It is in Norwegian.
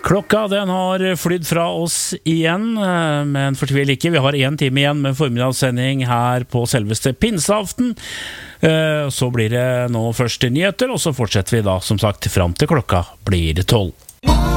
Klokka den har flydd fra oss igjen, men fortvil ikke, vi har 1 time igjen med formiddagssending her på selveste pinseaften. Så blir det nå først nyheter, og så fortsetter vi da som sagt fram til klokka blir 12.